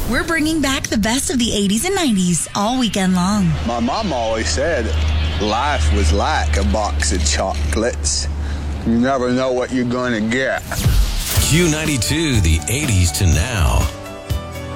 We're bringing back the best of the 80s and 90s all weekend long. My mom always said life was like a box of chocolates. You never know what you're going to get. Q92, the 80s to now.